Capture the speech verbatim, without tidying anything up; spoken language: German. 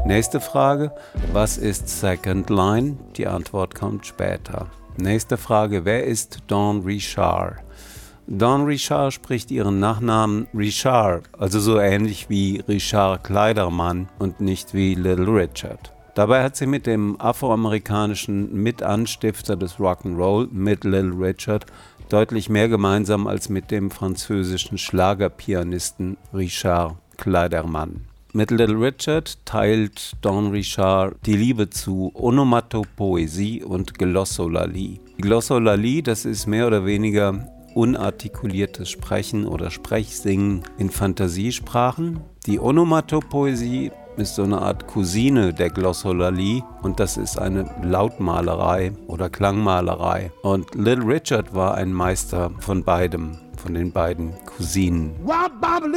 Nächste Frage, was ist Second Line? Die Antwort kommt später. Nächste Frage, wer ist Dawn Richard? Dawn Richard spricht ihren Nachnamen Richard, also so ähnlich wie Richard Kleiderman und nicht wie Little Richard. Dabei hat sie mit dem afroamerikanischen Mitanstifter des Rock'n'Roll, mit Little Richard, deutlich mehr gemeinsam als mit dem französischen Schlagerpianisten Richard Kleiderman. Mit Little Richard teilt Dawn Richard die Liebe zu Onomatopoesie und Glossolalie. Glossolalie, das ist mehr oder weniger unartikuliertes Sprechen oder Sprechsingen in Fantasiesprachen. Die Onomatopoesie ist so eine Art Cousine der Glossolalie und das ist eine Lautmalerei oder Klangmalerei. Und Little Richard war ein Meister von beidem, von den beiden Cousinen.